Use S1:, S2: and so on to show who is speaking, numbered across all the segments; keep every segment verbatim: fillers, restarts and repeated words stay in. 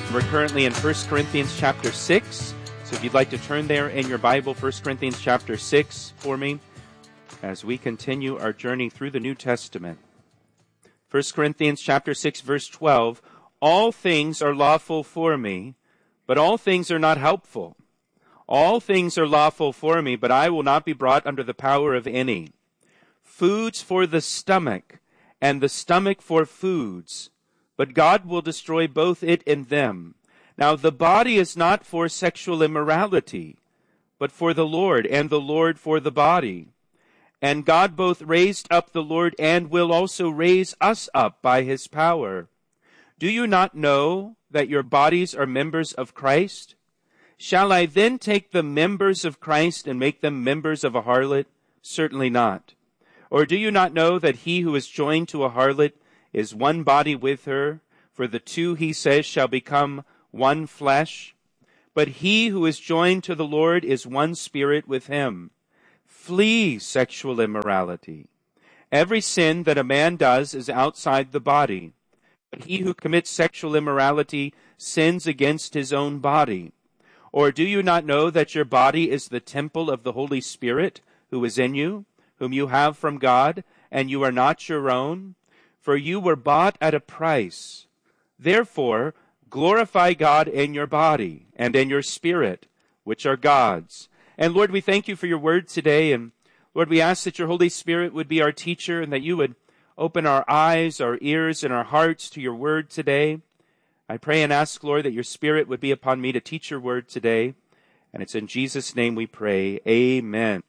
S1: We're currently in First Corinthians chapter six. So if you'd like to turn there in your Bible, First Corinthians chapter six for me, as we continue our journey through the New Testament. First Corinthians chapter six, verse twelve, all things are lawful for me, but all things are not helpful. All things are lawful for me, but I will not be brought under the power of any. Foods for the stomach, and the stomach for foods, but God will destroy both it and them. Now the body is not for sexual immorality, but for the Lord, and the Lord for the body. And God both raised up the Lord and will also raise us up by his power. Do you not know that your bodies are members of Christ? Shall I then take the members of Christ and make them members of a harlot? Certainly not. Or do you not know that he who is joined to a harlot is one body with her? For the two, he says, shall become one flesh. But he who is joined to the Lord is one spirit with him. Flee sexual immorality. Every sin that a man does is outside the body. But he who commits sexual immorality sins against his own body. Or do you not know that your body is the temple of the Holy Spirit who is in you, whom you have from God, and you are not your own? For you were bought at a price. Therefore, glorify God in your body and in your spirit, which are God's. And Lord, we thank you for your word today. And Lord, we ask that your Holy Spirit would be our teacher and that you would open our eyes, our ears, and our hearts to your word today. I pray and ask, Lord, that your Spirit would be upon me to teach your word today. And it's in Jesus' name we pray. Amen.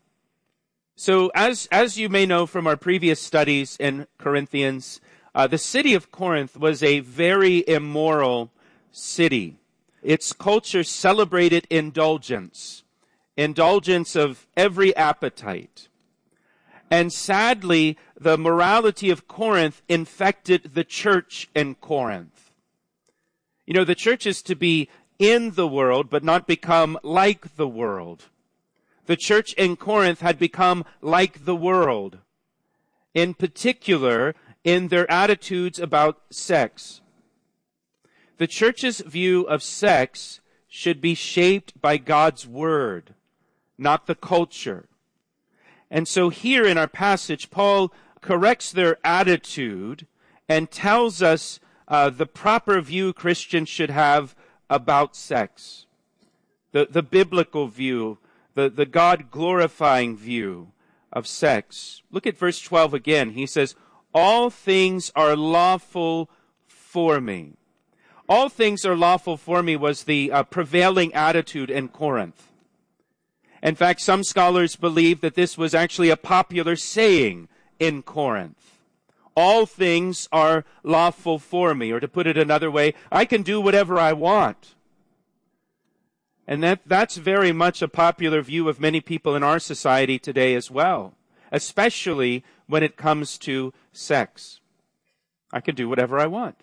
S1: So as, as you may know from our previous studies in Corinthians, uh, the city of Corinth was a very immoral city. Its culture celebrated indulgence, indulgence of every appetite. And sadly, the morality of Corinth infected the church in Corinth. You know, the church is to be in the world, but not become like the world. The church in Corinth had become like the world, in particular in their attitudes about sex. The church's view of sex should be shaped by God's word, not the culture. And so here in our passage, Paul corrects their attitude and tells us uh, the proper view Christians should have about sex. The, the biblical view, the, the God-glorifying view of sex. Look at verse twelve again. He says, all things are lawful for me. All things are lawful for me was the uh, prevailing attitude in Corinth. In fact, some scholars believe that this was actually a popular saying in Corinth. All things are lawful for me. Or to put it another way, I can do whatever I want. And that, that's very much a popular view of many people in our society today as well, especially when it comes to sex. I can do whatever I want.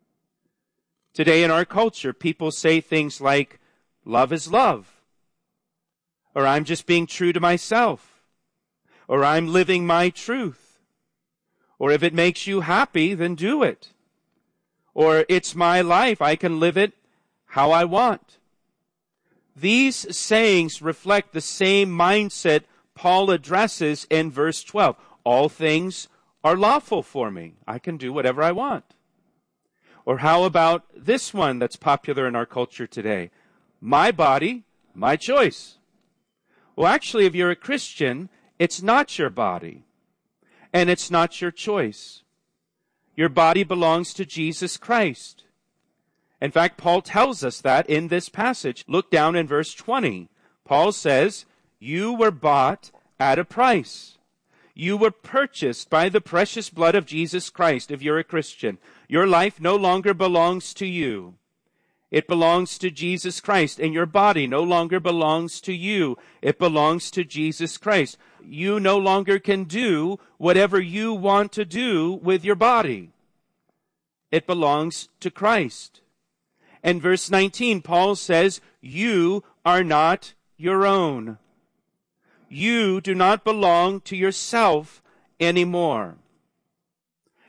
S1: Today in our culture, people say things like, love is love. Or I'm just being true to myself. Or I'm living my truth. Or if it makes you happy, then do it. Or it's my life, I can live it how I want. These sayings reflect the same mindset Paul addresses in verse twelve. All things are lawful for me. I can do whatever I want. Or how about this one that's popular in our culture today? My body, my choice. Well, actually, if you're a Christian, it's not your body. And it's not your choice. Your body belongs to Jesus Christ. In fact, Paul tells us that in this passage. Look down in verse twenty. Paul says, you were bought at a price. You were purchased by the precious blood of Jesus Christ if you're a Christian. Your life no longer belongs to you. It belongs to Jesus Christ. And your body no longer belongs to you. It belongs to Jesus Christ. You no longer can do whatever you want to do with your body. It belongs to Christ. And verse nineteen, Paul says, you are not your own. You do not belong to yourself anymore.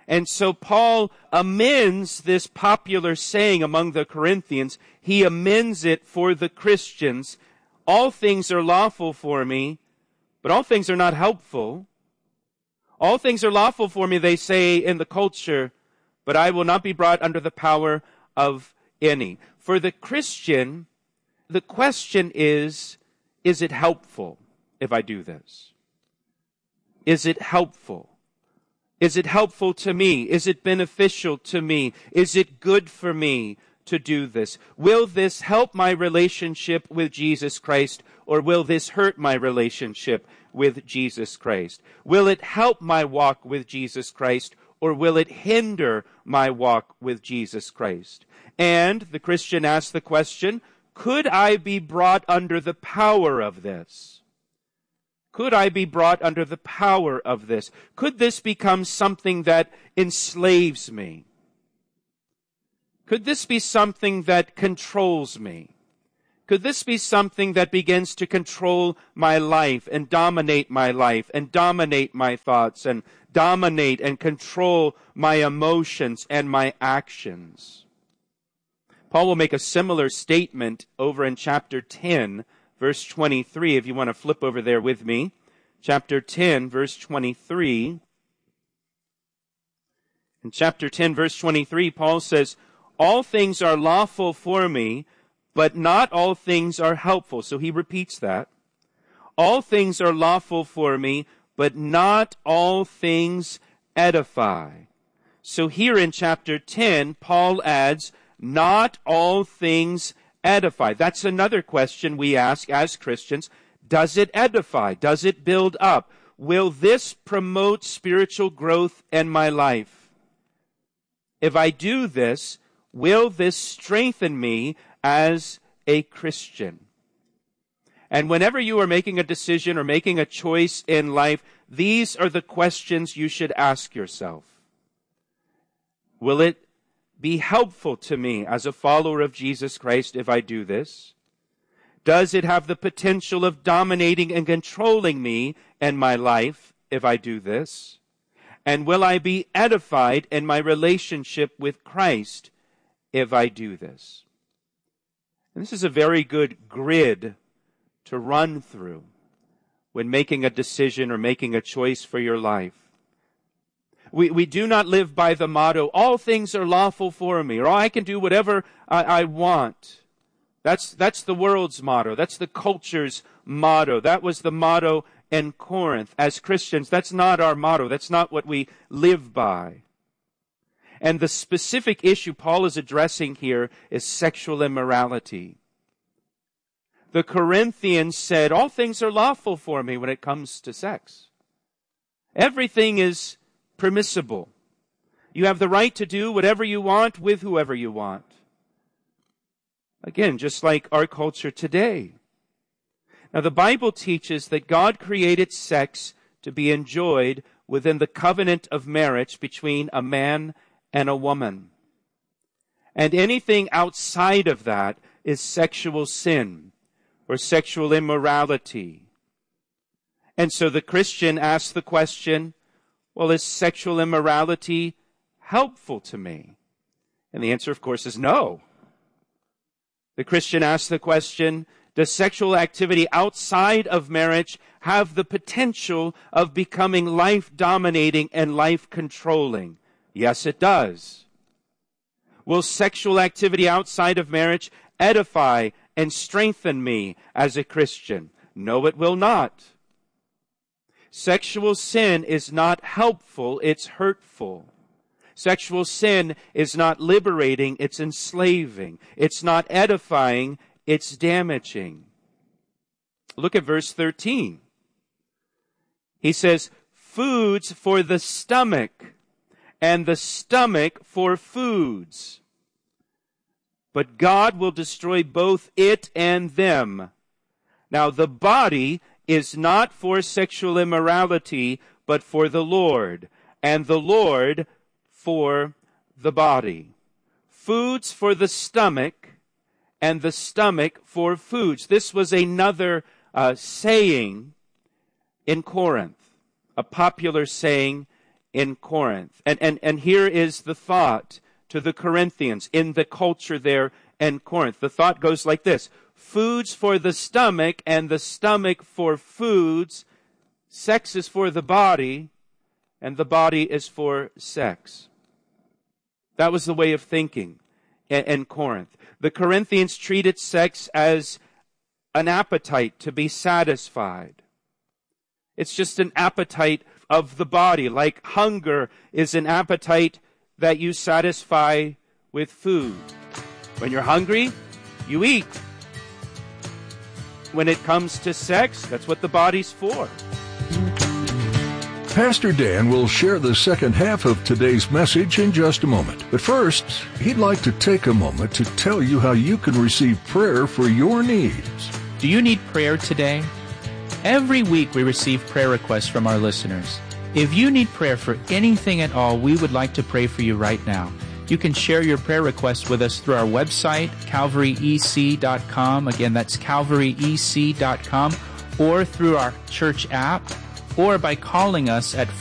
S1: And so Paul amends this popular saying among the Corinthians. He amends it for the Christians. All things are lawful for me, but all things are not helpful. All things are lawful for me, they say in the culture, but I will not be brought under the power of any. For the Christian, the question is, is it helpful if I do this? Is it helpful? Is it helpful to me? Is it beneficial to me? Is it good for me to do this? Will this help my relationship with Jesus Christ, or will this hurt my relationship with Jesus Christ? Will it help my walk with Jesus Christ, or will it hinder my walk with Jesus Christ? And the Christian asks the question, could I be brought under the power of this? Could I be brought under the power of this? Could this become something that enslaves me? Could this be something that controls me? Could this be something that begins to control my life and dominate my life and dominate my thoughts and dominate and control my emotions and my actions? Paul will make a similar statement over in chapter ten, verse twenty-three, if you want to flip over there with me. Chapter ten, verse twenty-three. In chapter ten, verse twenty-three, Paul says, all things are lawful for me, but not all things are helpful. So he repeats that. All things are lawful for me, but not all things edify. So here in chapter ten, Paul adds, not all things edify. That's another question we ask as Christians. Does it edify? Does it build up? Will this promote spiritual growth in my life? If I do this, will this strengthen me as a Christian? And whenever you are making a decision or making a choice in life, these are the questions you should ask yourself. Will it be helpful to me as a follower of Jesus Christ if I do this? Does it have the potential of dominating and controlling me and my life if I do this? And will I be edified in my relationship with Christ if I do this? And this is a very good grid to run through when making a decision or making a choice for your life. We, we do not live by the motto, all things are lawful for me, or I can do whatever I, I want. That's, that's the world's motto. That's the culture's motto. That was the motto in Corinth. As Christians, that's not our motto. That's not what we live by. And the specific issue Paul is addressing here is sexual immorality. The Corinthians said, all things are lawful for me when it comes to sex. Everything is permissible. You have the right to do whatever you want with whoever you want. Again, just like our culture today. Now, the Bible teaches that God created sex to be enjoyed within the covenant of marriage between a man and a woman. And anything outside of that is sexual sin or sexual immorality. And so the Christian asks the question, well, is sexual immorality helpful to me? And the answer, of course, is no. The Christian asks the question, does sexual activity outside of marriage have the potential of becoming life-dominating and life-controlling? Yes, it does. Will sexual activity outside of marriage edify and strengthen me as a Christian? No, it will not. Sexual sin is not helpful, it's hurtful. Sexual sin is not liberating, it's enslaving. It's not edifying, it's damaging. Look at verse thirteen. He says, foods for the stomach, and the stomach for foods. But God will destroy both it and them. Now the body is not for sexual immorality, but for the Lord, and the Lord for the body. Foods for the stomach, and the stomach for foods. This was another uh, saying in Corinth, a popular saying in Corinth. And, and, and here is the thought to the Corinthians in the culture there in Corinth. The thought goes like this: foods for the stomach and the stomach for foods. Sex is for the body and the body is for sex. That was the way of thinking in, in Corinth. The Corinthians treated sex as an appetite to be satisfied. It's just an appetite of the body, like hunger is an appetite that you satisfy with food. When you're hungry, you eat. When it comes to sex, that's what the body's for.
S2: Pastor Dan will share the second half of today's message in just a moment. But first, he'd like to take a moment to tell you how you can receive prayer for your needs.
S3: Do you need prayer today? Every week we receive prayer requests from our listeners. If you need prayer for anything at all, we would like to pray for you right now. You can share your prayer requests with us through our website, calvary e c dot com. Again, that's calvary e c dot com, or through our church app, or by calling us at